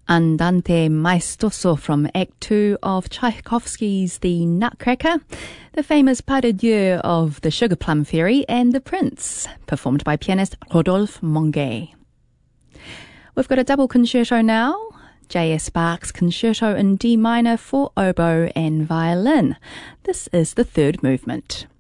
Andante maestoso from Act 2 of Tchaikovsky's The Nutcracker, the famous pas de deux of The Sugar Plum Fairy, and The Prince, performed by pianist Rodolphe Monguet. We've got a double concerto now, J.S. Bach's Concerto in D minor for oboe and violin. This is the third movement.